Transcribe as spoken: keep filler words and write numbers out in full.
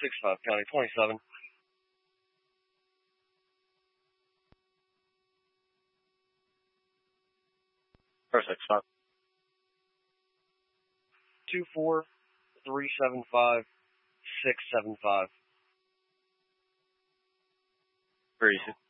six five, County twenty-seven. four six five. two four three seven five six seven five. Where is it?